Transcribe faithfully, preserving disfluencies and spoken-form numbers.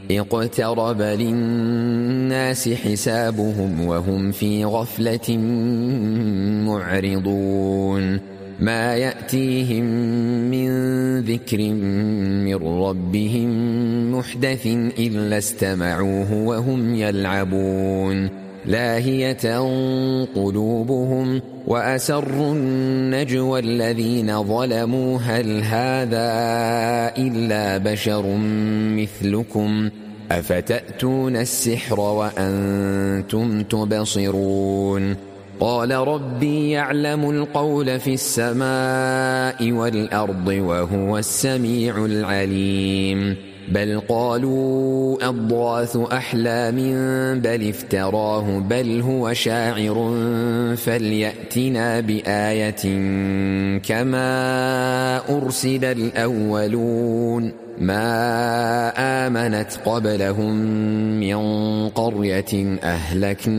اقترب للناس حسابهم وهم في غفلة معرضون ما يأتيهم من ذكر من ربهم محدث إلا استمعوه وهم يلعبون لاهية قلوبهم وأسروا النجوى الذين ظلموا هل هذا إلا بشر مثلكم أفتأتون السحر وأنتم تبصرون قال ربي يعلم القول في السماء والأرض وهو السميع العليم بل قالوا أضغاث أحلام بل افتراه بل هو شاعر فليأتنا بآية كما أرسل الأولون ما آمنت قبلهم من قرية أهلكنا